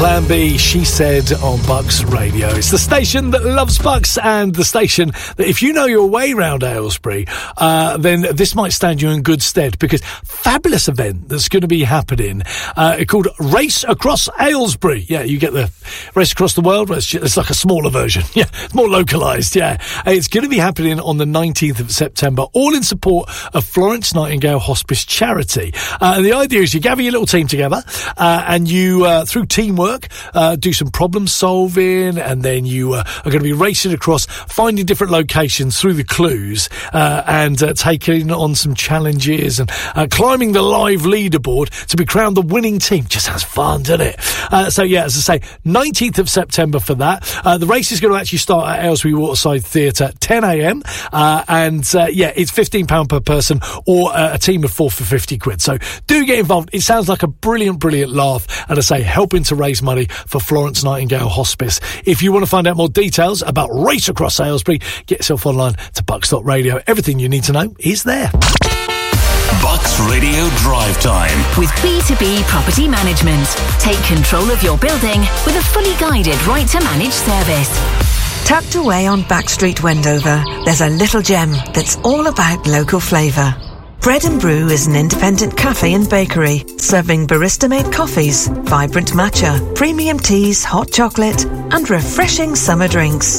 Plan B, She Said on Bucks Radio. It's the station that loves Bucks and the station that if you know your way round Aylesbury, then this might stand you in good stead because fabulous event that's going to be happening called Race Across Aylesbury. Yeah, you get the Race Across the World. It's like a smaller version. Yeah, more localised. Yeah, it's going to be happening on the 19th of September, all in support of Florence Nightingale Hospice Charity. And the idea is you gather your little team together and you, through teamwork, do some problem solving, and then you are going to be racing across, finding different locations through the clues, and taking on some challenges and climbing the live leaderboard to be crowned the winning team. Just sounds fun, doesn't it? So yeah, as I say, 19th of September for that. The race is going to actually start at Aylesbury Waterside Theatre at 10 a.m. Yeah, it's £15 per person, or a team of 4 for £50. So do get involved. It sounds like a brilliant laugh, and I say helping to raise money for Florence Nightingale Hospice. If you want to find out more details about Race Across Aylesbury, get yourself online to bucks.radio. Everything you need to know is there. Bucks Radio Drive Time with B2B Property Management. Take control of your building with a fully guided right to manage service. Tucked away on Backstreet, Wendover, there's a little gem that's all about local flavour. Bread and Brew is an independent cafe and bakery serving barista-made coffees, vibrant matcha, premium teas, hot chocolate and refreshing summer drinks.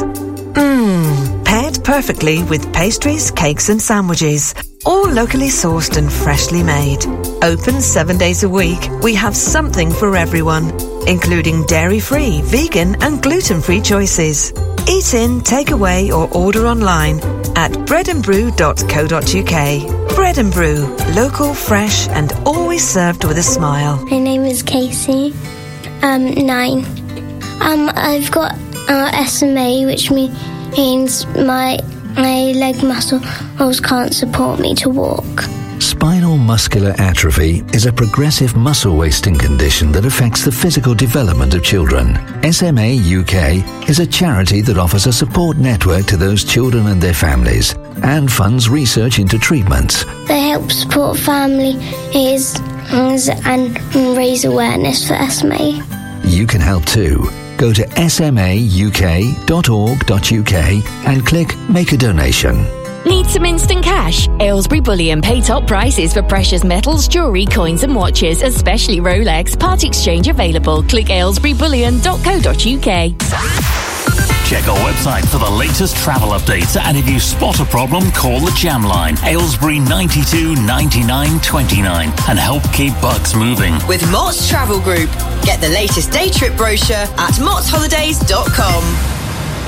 Paired perfectly with pastries, cakes and sandwiches, all locally sourced and freshly made. Open 7 days a week, we have something for everyone, including dairy-free, vegan and gluten-free choices. Eat in, take away or order online at breadandbrew.co.uk. Bread and Brew, local, fresh and always served with a smile. My name is Casey, 9. I've got SMA, which means my leg muscles can't support me to walk. Spinal muscular atrophy is a progressive muscle wasting condition that affects the physical development of children. SMA UK is a charity that offers a support network to those children and their families and funds research into treatments. They help support families and raise awareness for SMA. You can help too. Go to smauk.org.uk and click Make a Donation. Need some instant cash? Aylesbury Bullion pay top prices for precious metals, jewellery, coins and watches, especially Rolex. Part exchange available. Click aylesburybullion.co.uk. Check our website for the latest travel updates, and if you spot a problem, call the Jam Line, Aylesbury 92 99 29, and help keep Bucks moving. With Mott's Travel Group. Get the latest day trip brochure at mottsholidays.com.